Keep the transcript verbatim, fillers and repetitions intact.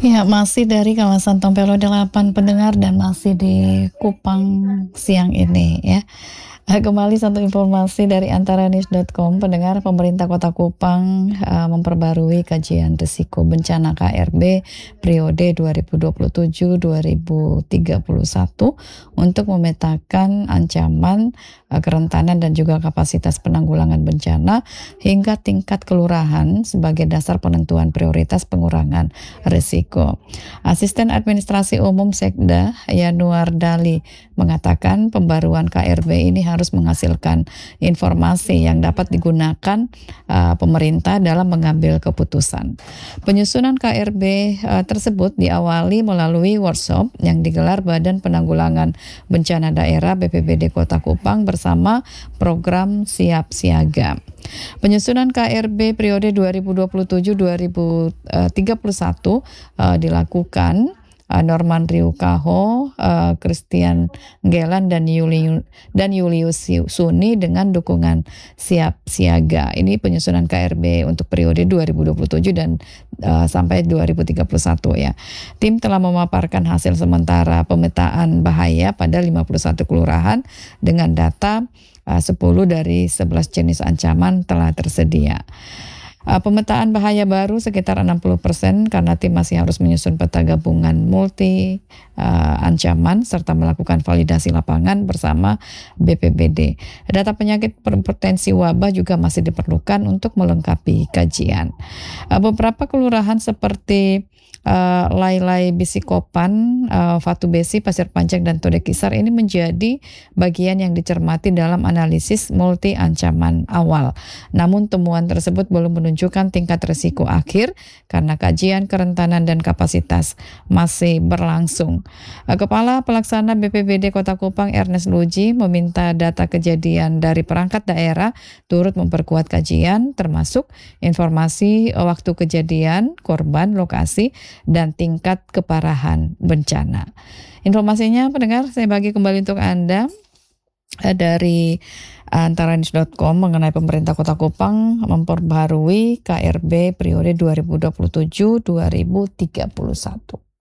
Ya, masih dari kawasan Tompelo delapan pendengar dan masih di Kupang siang ini ya. Eh, Kembali satu informasi dari antaranews dot com, pendengar, pemerintah Kota Kupang uh, memperbarui kajian risiko bencana K R B periode dua ribu dua puluh tujuh sampai dua ribu tiga puluh satu untuk memetakan ancaman, uh, kerentanan dan juga kapasitas penanggulangan bencana hingga tingkat kelurahan sebagai dasar penentuan prioritas pengurangan risiko. Asisten Administrasi Umum Sekda Yanuar Dali mengatakan pembaruan K R B ini harus menghasilkan informasi yang dapat digunakan uh, pemerintah dalam mengambil keputusan. Penyusunan K R B uh, tersebut diawali melalui workshop yang digelar Badan Penanggulangan Bencana Daerah B P B D Kota Kupang bersama program Siap Siaga. Penyusunan K R B periode dua ribu dua puluh tujuh sampai dua ribu tiga puluh satu uh, dilakukan Norman Riukaho, uh, Christian Gelan dan Yuli dan Julius Suni dengan dukungan Siap Siaga. Ini penyusunan K R B untuk periode dua ribu dua puluh tujuh dan uh, sampai dua ribu tiga puluh satu ya. Tim telah memaparkan hasil sementara pemetaan bahaya pada lima puluh satu kelurahan dengan data uh, sepuluh dari sebelas jenis ancaman telah tersedia. Uh, pemetaan bahaya baru sekitar enam puluh persen karena tim masih harus menyusun peta gabungan multi uh, ancaman serta melakukan validasi lapangan bersama B P B D. Data penyakit berpotensi wabah juga masih diperlukan untuk melengkapi kajian. Uh, beberapa kelurahan seperti Uh, Lailai Bisikopan, uh, Fatu Besi, Pasir Panjang, dan Todekisar ini menjadi bagian yang dicermati dalam analisis multi ancaman awal. Namun temuan tersebut belum menunjukkan tingkat risiko akhir karena kajian kerentanan dan kapasitas masih berlangsung. Uh, Kepala Pelaksana B P B D Kota Kupang Ernest Luji meminta data kejadian dari perangkat daerah turut memperkuat kajian termasuk informasi waktu kejadian, korban, lokasi, dan tingkat keparahan bencana. Informasinya pendengar saya bagi kembali untuk Anda dari antaranews dot com mengenai pemerintah Kota Kupang memperbarui K R B periode dua ribu dua puluh tujuh sampai dua ribu tiga puluh satu.